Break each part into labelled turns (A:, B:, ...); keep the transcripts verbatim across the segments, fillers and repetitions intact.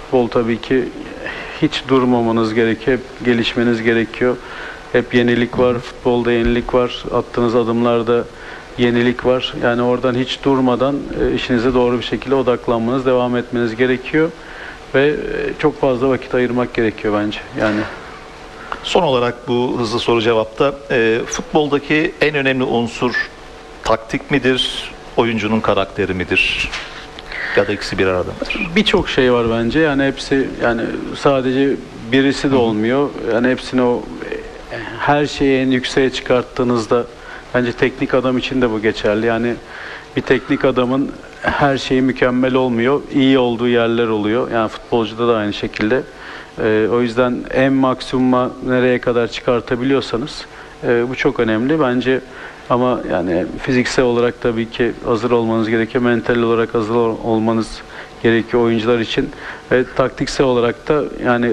A: futbol tabii ki hiç durmamanız gerekiyor. Hep gelişmeniz gerekiyor. Hep yenilik var. Futbolda yenilik var. Attığınız adımlarda yenilik var. Yani oradan hiç durmadan e, işinize doğru bir şekilde odaklanmanız, devam etmeniz gerekiyor. Ve e, çok fazla vakit ayırmak gerekiyor bence. Yani
B: Son olarak bu hızlı soru cevapta e, futboldaki en önemli unsur taktik midir, oyuncunun karakteri midir? Ya da ikisi bir arada mıdır?
A: birçok şey var bence. Yani hepsi, yani sadece birisi de olmuyor. Yani hepsini o e, her şeyi en yükseğe çıkarttığınızda, bence teknik adam için de bu geçerli. Yani bir teknik adamın her şeyi mükemmel olmuyor. İyi olduğu yerler oluyor. Yani futbolcuda da aynı şekilde. Ee, o yüzden en maksimuma nereye kadar çıkartabiliyorsanız e, bu çok önemli bence. Ama yani fiziksel olarak tabii ki hazır olmanız gerekiyor. Mental olarak hazır ol- olmanız gerekiyor oyuncular için. Ve taktiksel olarak da yani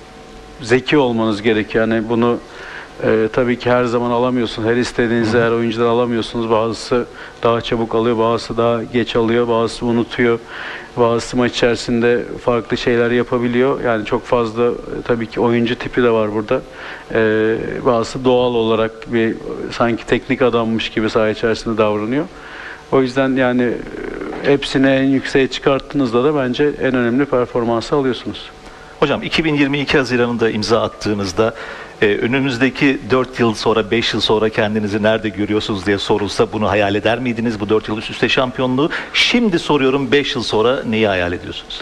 A: zeki olmanız gerekiyor. Yani bunu e, tabii ki her zaman alamıyorsunuz. Her istediğiniz her oyuncudan alamıyorsunuz. Bazısı daha çabuk alıyor, bazısı daha geç alıyor, bazısı unutuyor. Bazısı maç içerisinde farklı şeyler yapabiliyor. Yani çok fazla e, tabii ki oyuncu tipi de var burada. E, bazısı doğal olarak bir sanki teknik adammış gibi saha içerisinde davranıyor. O yüzden yani e, hepsini en yükseğe çıkarttığınızda da bence en önemli performansı alıyorsunuz.
B: Hocam iki bin yirmi iki Haziran'ında imza attığınızda e, önümüzdeki dört yıl sonra, beş yıl sonra kendinizi nerede görüyorsunuz diye sorulsa bunu hayal eder miydiniz? Bu dört yıl üst üste şampiyonluğu. Şimdi soruyorum, beş yıl sonra neyi hayal ediyorsunuz?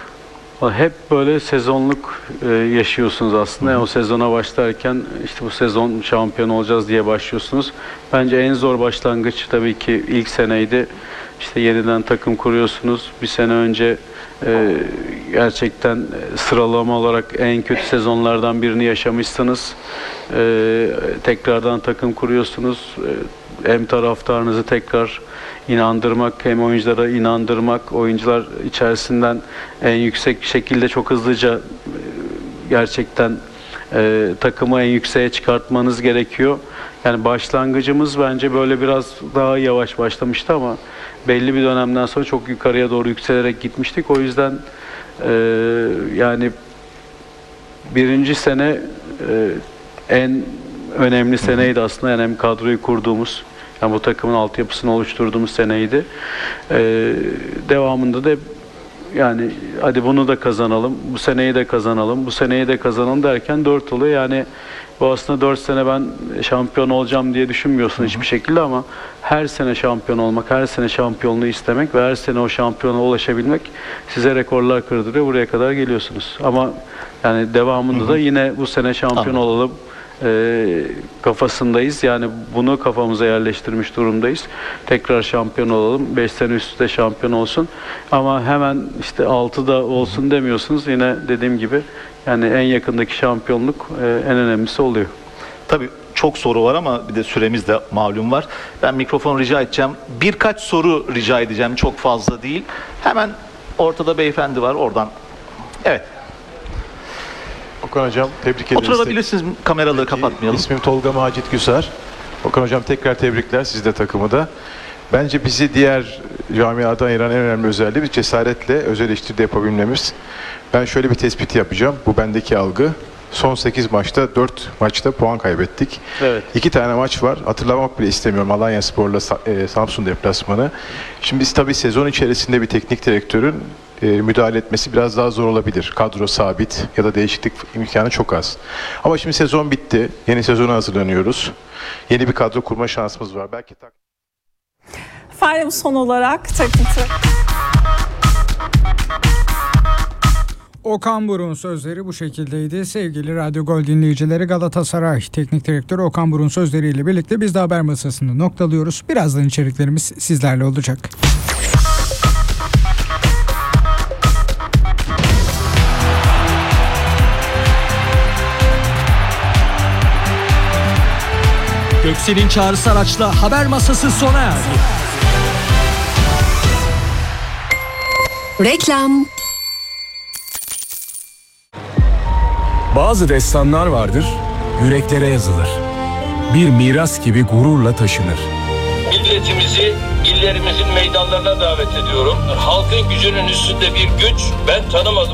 A: Hep böyle sezonluk e, yaşıyorsunuz aslında. Yani o sezona başlarken işte bu sezon şampiyon olacağız diye başlıyorsunuz. Bence en zor başlangıç tabii ki ilk seneydi. İşte yeniden takım kuruyorsunuz. Bir sene önce e, gerçekten sıralama olarak en kötü sezonlardan birini yaşamışsınız. E, tekrardan takım kuruyorsunuz. E, hem taraftarınızı tekrar inandırmak, hem oyunculara inandırmak, oyuncular içerisinden en yüksek şekilde çok hızlıca e, gerçekten e, takımı en yükseğe çıkartmanız gerekiyor. Yani başlangıcımız bence böyle biraz daha yavaş başlamıştı ama belli bir dönemden sonra çok yukarıya doğru yükselerek gitmiştik. O yüzden e, yani birinci sene e, en önemli seneydi aslında. Yani hem kadroyu kurduğumuz, yani bu takımın altyapısını oluşturduğumuz seneydi. Ee, devamında da yani hadi bunu da kazanalım, bu seneyi de kazanalım, bu seneyi de kazanalım derken dört oluyor. Yani bu aslında dört sene ben şampiyon olacağım diye düşünmüyorsun Hı-hı. hiçbir şekilde ama her sene şampiyon olmak, her sene şampiyonluğu istemek ve her sene o şampiyona ulaşabilmek size rekorlar kırdırıyor. Buraya kadar geliyorsunuz. Ama yani devamında Hı-hı. da yine bu sene şampiyon Anladım. olalım E, kafasındayız. Yani bunu kafamıza yerleştirmiş durumdayız. Tekrar şampiyon olalım. beş sene üst üste şampiyon olsun. Ama hemen işte altı da olsun demiyorsunuz. Yine dediğim gibi yani en yakındaki şampiyonluk e, en önemlisi oluyor.
B: Tabii çok soru var ama bir de süremiz de malum var. Ben mikrofon rica edeceğim. Birkaç soru rica edeceğim. Çok fazla değil. Hemen ortada beyefendi var. Oradan. Evet.
C: Okan Hocam tebrik ederiz.
B: Oturabilirsiniz, kameraları kapatmayalım.
C: İsmim Tolga Macit Güsar. Okan Hocam tekrar tebrikler, siz de takımı da. Bence bizi diğer camiadan ayıran en önemli özelliği bir cesaretle öz eleştiri de yapabilmemiz. Ben şöyle bir tespit yapacağım, bu bendeki algı. Son sekiz maçta dört maçta puan kaybettik.
A: Evet.
C: iki tane maç var. Hatırlamak bile istemiyorum. Alanyaspor'la e, Samsun deplasmanı. Şimdi biz tabii sezon içerisinde bir teknik direktörün e, müdahale etmesi biraz daha zor olabilir. Kadro sabit ya da değişiklik imkanı çok az. Ama şimdi sezon bitti. Yeni sezona hazırlanıyoruz. Yeni bir kadro kurma şansımız var. Belki tak-
D: Efendim son olarak teknik
E: Okan Buruk'un sözleri bu şekildeydi. Sevgili Radyo Gol dinleyicileri, Galatasaray Teknik Direktörü Okan Buruk'un sözleriyle birlikte biz de haber masasını noktalıyoruz. Birazdan içeriklerimiz sizlerle olacak.
F: Göksel'in çağrısı araçla haber masası sona erdi.
G: Reklam.
H: Bazı destanlar vardır, yüreklere yazılır. Bir miras gibi gururla taşınır.
I: Milletimizi illerimizin meydanlarına davet ediyorum. Halkın gücünün üstünde bir güç ben tanımadım.